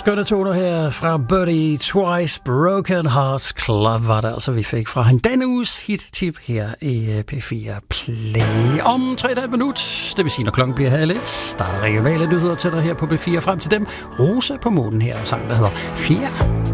Skønne toner her fra Birdie Twice. Broken Hearts Club var det altså, vi fik fra denne uges hit-tip her i P4 Play. Om 3,5 minut, det vil sige, når klokken bliver 1:30, starter regionale nyheder til dig her på P4. Frem til dem, Rose på månen her, og sang, der hedder 4.